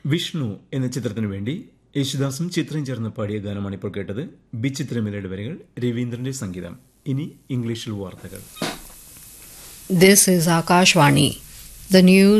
വിഷ്ണു എന്ന ചിത്രത്തിനു വേണ്ടി യേശുദാസും ചിത്രം ചേർന്ന് പാടിയ ഗാനമാണ് ഇപ്പോൾ കേട്ടത്. ബി ചിത്രമിലയുടെ വരികൾ, രവീന്ദ്രന്റെ സംഗീതം. ഇനി ഇംഗ്ലീഷിൽ വാർത്തകൾ. This is Akashvani. The news